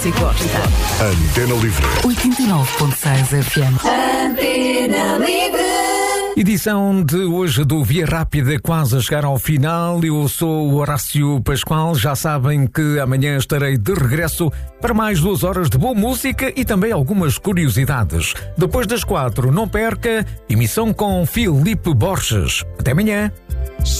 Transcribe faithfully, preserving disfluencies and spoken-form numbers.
Se gosta. Antena Livre. oitenta e nove ponto seis F M. Antena Livre. Edição de hoje do Via Rápida quase a chegar ao final. Eu sou o Horácio Pascoal. Já sabem que amanhã estarei de regresso para mais duas horas de boa música e também algumas curiosidades. Depois das quatro, não perca, emissão com Filipe Borges. Até amanhã.